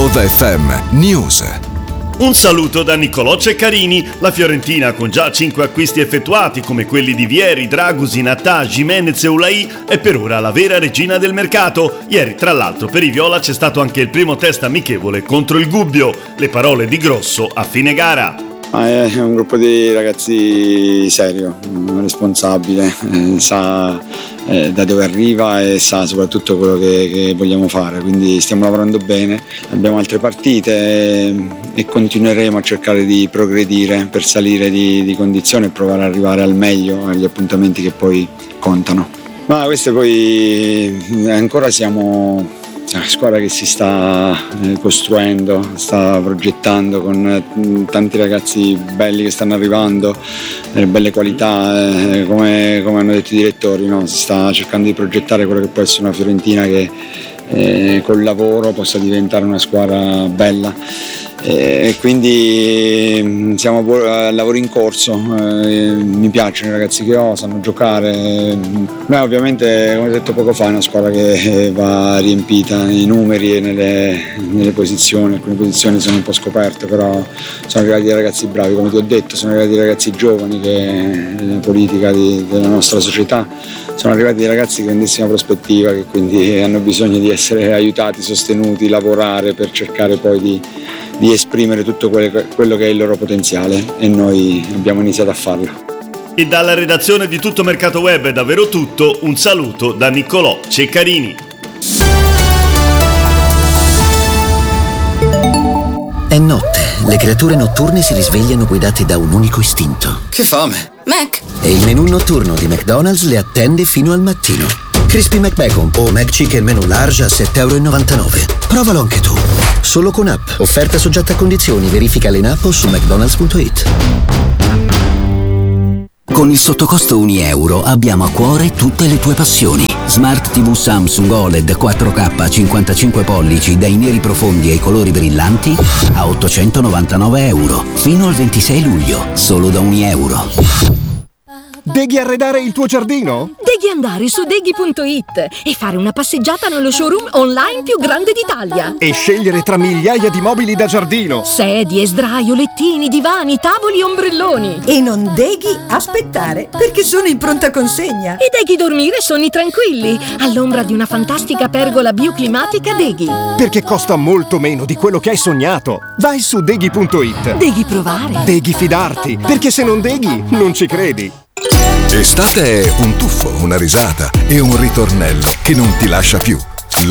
Love FM News. Un saluto da Niccolò Ceccarini. La Fiorentina, con già 5 acquisti effettuati come quelli di Vieri, Dragusin, Natà, Gimenez e Ulai, è per ora la vera regina del mercato. Ieri, tra l'altro, per i viola c'è stato anche il primo test amichevole contro il Gubbio. Le parole di Grosso a fine gara. È un gruppo di ragazzi serio, responsabile, sa da dove arriva e sa soprattutto quello che vogliamo fare, quindi stiamo lavorando bene, abbiamo altre partite e continueremo a cercare di progredire per salire di condizione e provare ad arrivare al meglio agli appuntamenti che poi contano. Ma queste poi ancora siamo una squadra che si sta costruendo, sta progettando con tanti ragazzi belli che stanno arrivando, belle qualità, come hanno detto i direttori, no? Si sta cercando di progettare quello che può essere una Fiorentina che col lavoro possa diventare una squadra bella. Quindi siamo a lavoro in corso, mi piacciono i ragazzi che ho, sanno giocare. Beh, ovviamente, come ho detto poco fa, è una squadra che va riempita nei numeri e nelle posizioni. Alcune posizioni sono un po' scoperte, però sono arrivati dei ragazzi bravi, come ti ho detto, sono arrivati dei ragazzi giovani che nella politica della nostra società sono arrivati dei ragazzi di grandissima prospettiva, che quindi hanno bisogno di essere aiutati, sostenuti, lavorare per cercare poi di esprimere tutto quello che è il loro potenziale, e noi abbiamo iniziato a farlo. E dalla redazione di Tutto Mercato Web è davvero tutto, un saluto da Niccolò Ceccarini. È notte, le creature notturne si risvegliano guidate da un unico istinto. Che fame! Mac! E il menù notturno di McDonald's le attende fino al mattino. Crispy McBacon o McChicken menù large a €7,99. Provalo anche tu. Solo con app. Offerta soggetta a condizioni. Verifica in app o su mcdonalds.it. Con il sottocosto €1 abbiamo a cuore tutte le tue passioni. Smart TV Samsung OLED 4K 55 pollici dai neri profondi ai colori brillanti a €899. Fino al 26 luglio. Solo da €1. Devi arredare il tuo giardino? Devi andare su deghi.it e fare una passeggiata nello showroom online più grande d'Italia. E scegliere tra migliaia di mobili da giardino. Sedie, sdraio, lettini, divani, tavoli e ombrelloni. E non devi aspettare, perché sono in pronta consegna. E devi dormire sonni tranquilli, all'ombra di una fantastica pergola bioclimatica Deghi. Perché costa molto meno di quello che hai sognato. Vai su deghi.it. Devi provare. Devi fidarti, perché se non deghi, non ci credi. Estate è un tuffo, una risata e un ritornello che non ti lascia più.